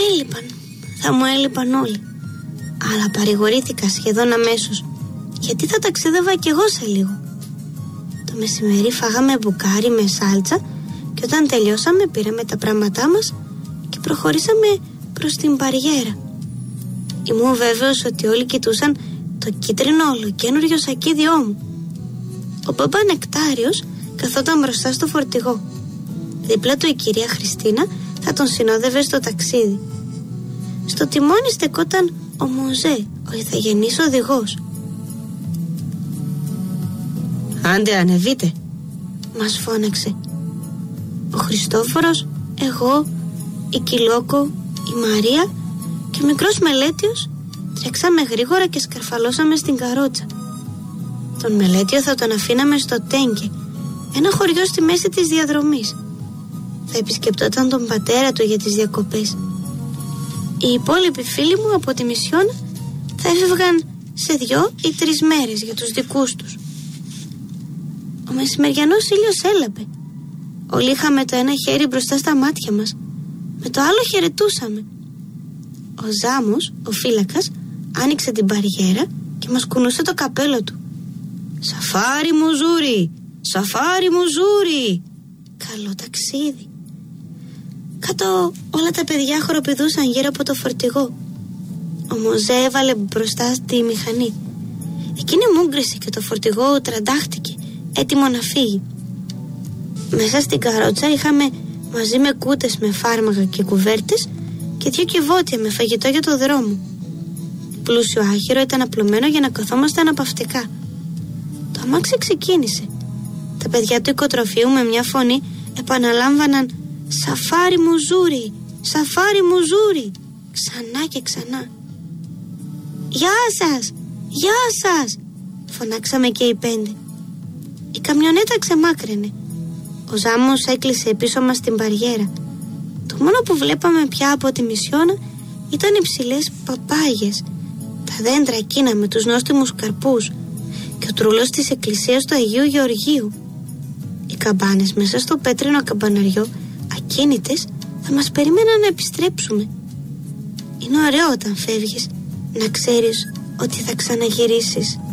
Θα μου έλειπαν όλοι. Αλλά παρηγορήθηκα σχεδόν αμέσως, γιατί θα ταξίδευα κι εγώ σε λίγο. Το μεσημέρι φάγαμε μπουκάρι με σάλτσα και όταν τελειώσαμε πήραμε τα πράγματά μας και προχωρήσαμε προς την μπαριέρα. Ήμουν βέβαιος ότι όλοι κοιτούσαν το κίτρινο ολοκένουργιο σακίδιό μου. Ο μπαμπά Νεκτάριος καθόταν μπροστά στο φορτηγό. Δίπλα του η κυρία Χριστίνα θα τον συνόδευε στο ταξίδι. Στο τιμόνι στεκόταν ο Μωζέ, ο ηθαγενής οδηγός. «Άντε, ανεβείτε», μας φώναξε. Ο Χριστόφορος, εγώ, η Κιλόκο, η Μαρία και ο μικρός Μελέτιος τρέξαμε γρήγορα και σκαρφαλώσαμε στην καρότσα. Τον Μελέτιο θα τον αφήναμε στο Τέγκε, ένα χωριό στη μέση της διαδρομής. Θα επισκεπτόταν τον πατέρα του για τις διακοπές. Οι υπόλοιποι φίλοι μου από τη Μισιόνα θα έφευγαν σε 2 ή 3 μέρες για τους δικούς τους. Ο μεσημεριανός ήλιος έλαμπε. Όλοι είχαμε το ένα χέρι μπροστά στα μάτια μας, με το άλλο χαιρετούσαμε. Ο Ζάμος, ο φύλακας, άνοιξε την μπαριέρα και μας κουνούσε το καπέλο του. «Σαφάρι μου ζούρι! Σαφάρι μου ζούρι!» Καλό ταξίδι. Κάτω όλα τα παιδιά χοροπηδούσαν γύρω από το φορτηγό. Ο Μωζέ έβαλε μπροστά στη μηχανή. Εκείνη μούγκρισε και το φορτηγό τραντάχτηκε, έτοιμο να φύγει. Μέσα στην καρότσα είχαμε μαζί με κούτες με φάρμακα και κουβέρτες και 2 κυβότια με φαγητό για το δρόμο. Πλούσιο άχυρο ήταν απλωμένο για να καθόμαστε αναπαυτικά. Το αμάξι ξεκίνησε. Τα παιδιά του οικοτροφείου με μια φωνή επαναλάμβαναν «Σαφάρι μου ζούρι! Σαφάρι μου ζούρι!» ξανά και ξανά. «Γεια σας! Γεια σας!» φωνάξαμε και οι 5. Η καμιονέτα ξεμάκραινε. Ο Ζάμος έκλεισε πίσω μας την μπαριέρα. Το μόνο που βλέπαμε πια από τη Μισιόνα ήταν οι ψηλές παπάγιες, τα δέντρα εκείνα με τους νόστιμους καρπούς και ο τρούλος της εκκλησίας του Αγίου Γεωργίου. Οι καμπάνες μέσα στο πέτρινο καμπαναριό, ακίνητες, θα μας περίμεναν να επιστρέψουμε. Είναι ωραίο όταν φεύγεις να ξέρεις ότι θα ξαναγυρίσεις.